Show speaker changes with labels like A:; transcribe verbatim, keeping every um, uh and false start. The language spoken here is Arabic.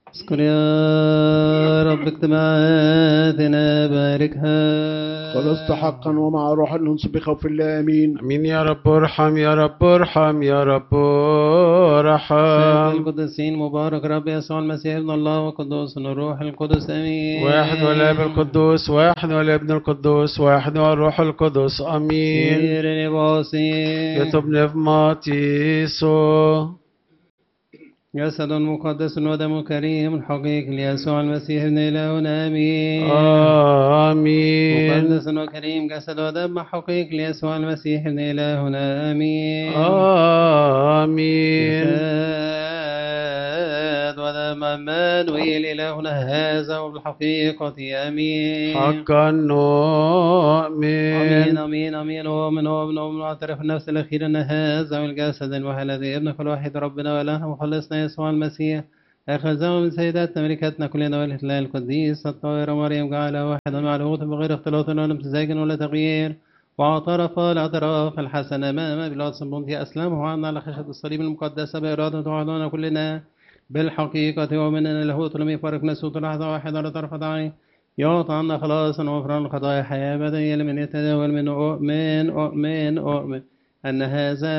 A: اذكر يا رب اجتماعاتنا باركها.
B: خلصت حقا ومع روح الأنس بخوف الله امين.
C: امين يا رب ارحم يا رب ارحم يا رب
A: سيد
C: ارحم.
A: القديسين مبارك رب يسوع المسيح ابن الله وقدوس الروح القدس امين.
C: واحد والاب القدوس واحد والابن القدوس واحد والروح القدس امين.
A: سير نباسي
C: يتوب نفماتيسو.
A: جسد مقدس ودم كريم حقيقي ليسوع المسيح ابن إلهنا آمين.
C: آمين.
A: مقدس وكريم جسد ودم حقيقي ليسوع المسيح ابن إلهنا آمين.
C: آمين.
A: جسد ودم عمانوئيل إلهنا هذا وبالحقيقة آمين.
C: حقا نؤمن.
A: آمين آمين آمين ومن ومن ومن واعترف النفس الأخيرة أن هذا والجسد الوحيد الذي ابنك الوحيد ربنا وإلهنا وخلصنا يسوع المسيح أخذه من سيداتنا ملكاتنا كلنا والإله القديس الطاهرة مريم جعلها واحدا مع الهوت بغير اختلاط ولا امتزاج ولا تغيير واعترف الاعتراف الحسن أمام بلاطس البنطي أسلمه عنا على خشبة الصليب المقدسة بإرادة وعدنا كلنا بالحقيقة ومن أن الهوت لم يفارق نسوت لحظة واحدة ولا طرفة عين يعطى عنا خلاصا وغفران الخطايا حياة أبدية لمن يتداول من أؤمن أؤمن أؤمن أن هذا